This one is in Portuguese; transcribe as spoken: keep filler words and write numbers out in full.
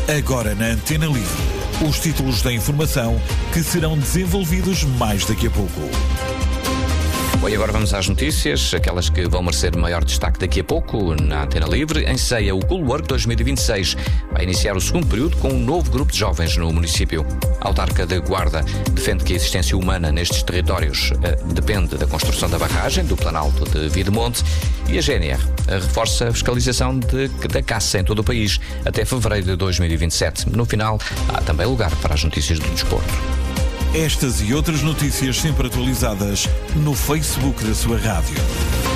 Agora na Antena Livre, os títulos da informação que serão desenvolvidos mais daqui a pouco. Bom, e agora vamos às notícias, aquelas que vão merecer maior destaque daqui a pouco na Antena Livre. Em Ceia, o Coolwork dois mil e vinte e seis vai iniciar o segundo período com um novo grupo de jovens no município. A autarca de Guarda defende que a existência humana nestes territórios eh, depende da construção da barragem do Planalto de Videmonte, e a G N R reforça a fiscalização de, da caça em todo o país até fevereiro de dois mil e vinte e sete. No final, há também lugar para as notícias do desporto. Estas e outras notícias sempre atualizadas no Facebook da sua rádio.